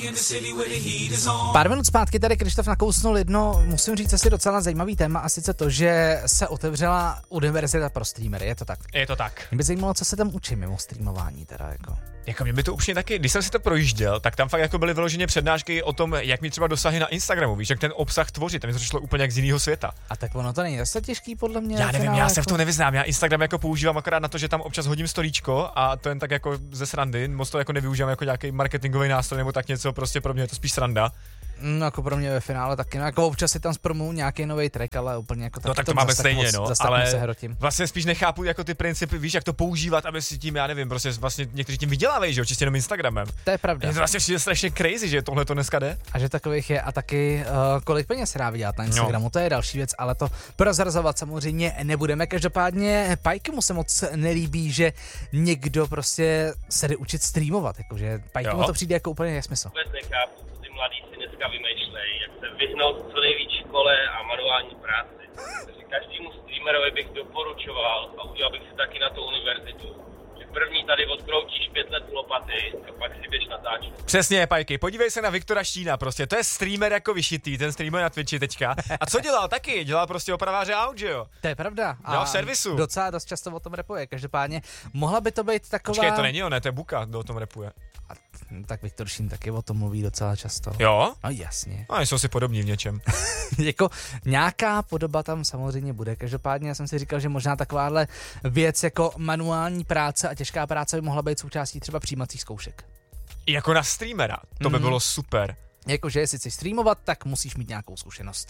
Pár minut zpátky tady Krištof nakousnul jedno, musím říct, asi docela zajímavý téma, a sice to, že se otevřela univerzita pro streamery, je to tak? Je to tak. Mě by zajímalo, co se tam učí mimo streamování teda, jako. Jako mě by to upřímně taky, když jsem si to projížděl, tak tam fakt jako byly vyloženě přednášky o tom, jak mít třeba dosahy na Instagramu, víš, jak ten obsah tvořit, tam mi to přišlo úplně jak z jiného světa. A tak ono to není zase těžký podle mě. Já nevím, finále, já se jako... v tom nevyznám, já Instagram jako používám akorát na to, že tam občas hodím storíčko a to jen tak jako ze srandy, moc to jako nevyužívám jako nějaký marketingový nástroj nebo tak něco, prostě pro mě je to spíš sranda. No, jako pro mě ve finále taky, no, jako občas si tam zpromuju nějaký nový track, ale úplně jako no tak to máme stejně, no, ale se vlastně spíš nechápu jako ty principy, víš, jak to používat, aby si tím, já nevím, prostě vlastně někteří tím vydělávají, že jo, čistě jenom Instagramem. To je pravda. Je to vlastně přijde strašně crazy, že tohle to dneska jde. A že takových je a taky kolik peněz se dá vydělat na Instagramu, to je další věc, ale to prozrazovat samozřejmě nebudeme. Každopádně Pajkimu se moc nelíbí, že někdo prostě se jde učit streamovat, jakože Pajkimu to přijde jako úplně nesmysl. Vůbec nechápu, co ty mladí si dneska vymýšlejí, jak se vyhnout co nejvíc škole a manuální práci. Takže každému streamerovi bych doporučoval a udělal bych si taky na to univerzitu. Že první tady odkroutíš 5 let lopaty a pak si běž natáčet. Přesně, Pajky, podívej se na Viktora Štína, prostě to je streamer jako vyšitý, ten streamer na Twitchi teďka. A co dělal taky? Dělal prostě opraváře aut, že jo? To je pravda. A v servisu. Docela dost často o tom rapuje, každopádně mohla by to být taková... Počkej, to není on, to je Buka, kdo o tom rapuje. A, tak Viktor Šín taky o tom mluví docela často. Jo? No jasně. No, jsou si podobní v něčem. Jako nějaká podoba tam samozřejmě bude, každopádně já jsem si říkal, že možná takováhle věc jako manuální práce a těžká práce by mohla být součástí třeba přijímacích zkoušek. Jako na streamera, to by bylo super. Jakože jestli chceš streamovat, tak musíš mít nějakou zkušenost.